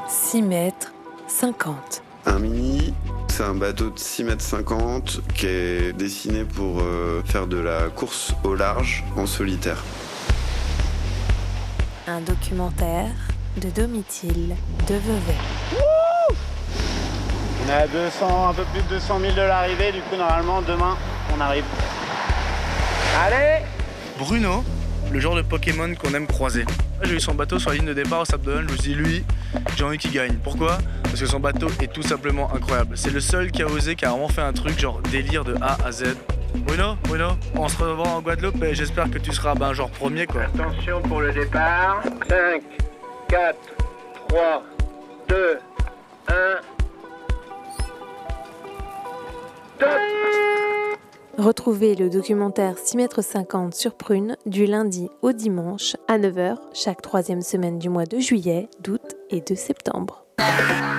6 mètres 50. Un mini, c'est un bateau de 6 mètres 50 qui est dessiné pour faire de la course au large en solitaire. Un documentaire de Domitil de Vevey. On est à 200, un peu plus de 200 000 de l'arrivée, du coup normalement demain on arrive. Allez! Bruno, le genre de Pokémon qu'on aime croiser. J'ai eu son bateau sur la ligne de départ au Sable d'Olonne, je me suis dit lui, j'ai envie qu'il gagne. Pourquoi ? Parce que son bateau est tout simplement incroyable. C'est le seul qui a osé, qui a vraiment fait un truc genre délire de A à Z. Bruno, on se revoit en Guadeloupe et j'espère que tu seras genre premier quoi. Attention pour le départ. 5, 4, 3, 2, 1. Top! Retrouvez le documentaire 6 mètres 50 sur Prune du lundi au dimanche à 9h chaque troisième semaine du mois de juillet, d'août et de septembre.